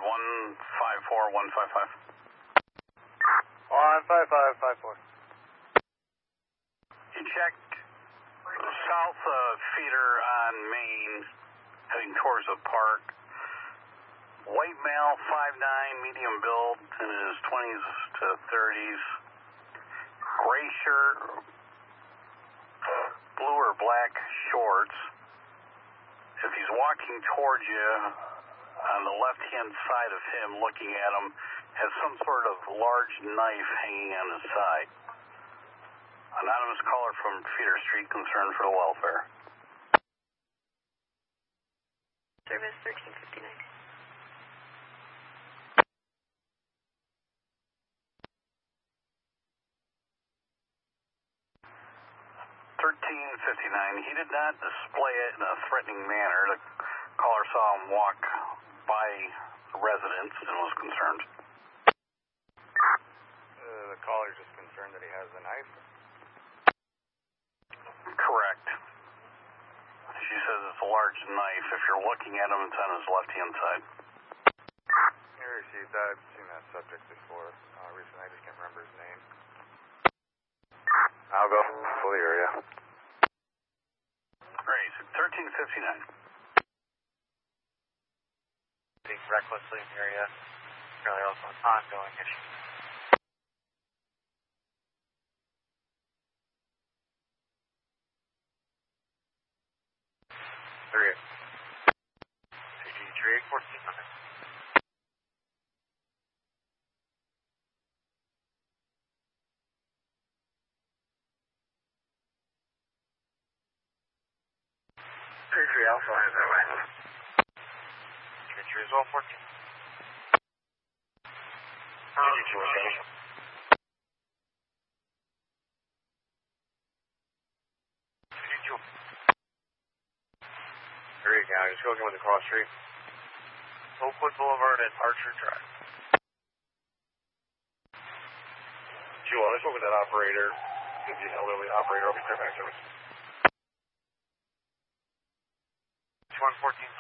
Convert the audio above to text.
154-155. 15554. You checked south feeder on Main, heading towards the park. White male, 5'9", medium build, in his 20s to 30s. Gray shirt, blue or black shorts. If he's walking towards you, on the left-hand side of him, looking at him, has some sort of large knife hanging on his side. Anonymous caller from Feeder Street, concerned for the welfare. Service 1359. 1359. He did not display it in a threatening manner. The caller saw him walk by the residence and was concerned. The caller's just concerned that he has a knife? Correct. She says it's a large knife. If you're looking at him, it's on his left-hand side. I received that. I've seen that subject before. Recently, I just can't remember his name. I'll go fully area. Great. 1359. Being recklessly in the area. Apparently also an ongoing issue. Three. 1400. Tree Alpha has that way. Tree as well, 14. Great, guy. Just go with the cross street. Oakwood Boulevard and Archer Drive. Jewel, let's go with that operator. Give you an elderly operator over here back service. 114.